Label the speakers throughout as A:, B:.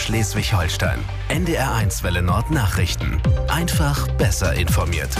A: Schleswig-Holstein. NDR1 Welle Nord Nachrichten. Einfach besser informiert.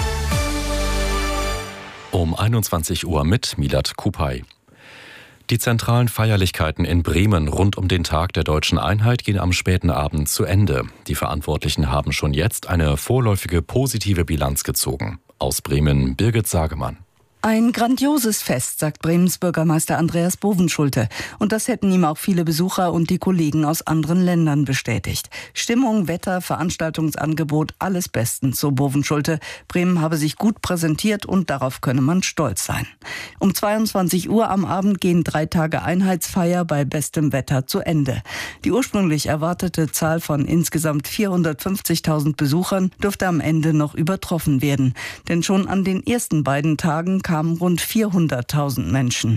B: Um 21 Uhr mit Milad Kupay. Die zentralen Feierlichkeiten in Bremen rund um den Tag der Deutschen Einheit gehen am späten Abend zu Ende. Die Verantwortlichen haben schon jetzt eine vorläufige positive Bilanz gezogen. Aus Bremen Birgit Sagemann.
C: Ein grandioses Fest, sagt Bremens Bürgermeister Andreas Bovenschulte. Und das hätten ihm auch viele Besucher und die Kollegen aus anderen Ländern bestätigt. Stimmung, Wetter, Veranstaltungsangebot, alles bestens, so Bovenschulte. Bremen habe sich gut präsentiert und darauf könne man stolz sein. Um 22 Uhr am Abend gehen 3 Tage Einheitsfeier bei bestem Wetter zu Ende. Die ursprünglich erwartete Zahl von insgesamt 450.000 Besuchern dürfte am Ende noch übertroffen werden. Denn schon an den ersten beiden Tagen kamen rund 400.000 Menschen.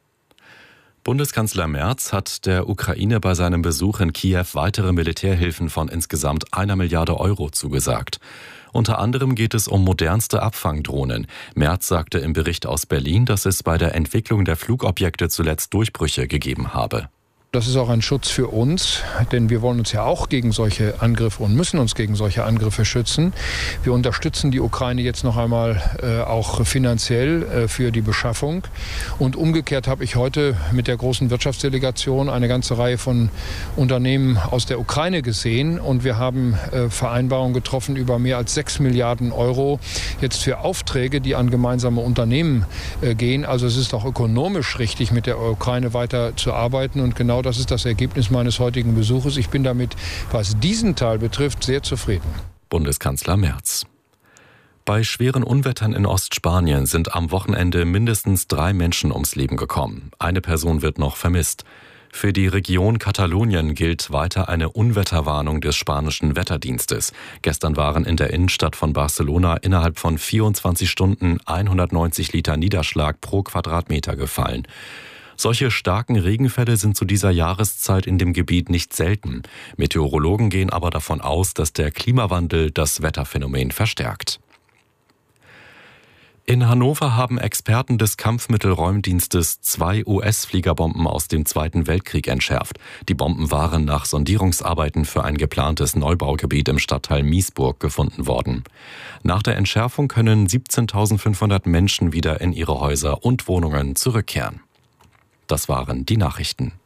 B: Bundeskanzler Merz hat der Ukraine bei seinem Besuch in Kiew weitere Militärhilfen von insgesamt 1 Milliarde Euro zugesagt. Unter anderem geht es um modernste Abfangdrohnen. Merz sagte im Bericht aus Berlin, dass es bei der Entwicklung der Flugobjekte zuletzt Durchbrüche gegeben habe.
D: Das ist auch ein Schutz für uns, denn wir wollen uns ja auch gegen solche Angriffe und müssen uns gegen solche Angriffe schützen. Wir unterstützen die Ukraine jetzt noch einmal auch finanziell für die Beschaffung. Und umgekehrt habe ich heute mit der großen Wirtschaftsdelegation eine ganze Reihe von Unternehmen aus der Ukraine gesehen. Und wir haben Vereinbarungen getroffen über mehr als 6 Milliarden Euro jetzt für Aufträge, die an gemeinsame Unternehmen gehen. Also es ist auch ökonomisch richtig, mit der Ukraine weiter zu arbeiten. Und genau das ist das Ergebnis meines heutigen Besuches. Ich bin damit, was diesen Teil betrifft, sehr zufrieden.
B: Bundeskanzler Merz. Bei schweren Unwettern in Ostspanien sind am Wochenende mindestens 3 Menschen ums Leben gekommen. Eine Person wird noch vermisst. Für die Region Katalonien gilt weiter eine Unwetterwarnung des spanischen Wetterdienstes. Gestern waren in der Innenstadt von Barcelona innerhalb von 24 Stunden 190 Liter Niederschlag pro Quadratmeter gefallen. Solche starken Regenfälle sind zu dieser Jahreszeit in dem Gebiet nicht selten. Meteorologen gehen aber davon aus, dass der Klimawandel das Wetterphänomen verstärkt. In Hannover haben Experten des Kampfmittelräumdienstes 2 US-Fliegerbomben aus dem Zweiten Weltkrieg entschärft. Die Bomben waren nach Sondierungsarbeiten für ein geplantes Neubaugebiet im Stadtteil Miesburg gefunden worden. Nach der Entschärfung können 17.500 Menschen wieder in ihre Häuser und Wohnungen zurückkehren. Das waren die Nachrichten.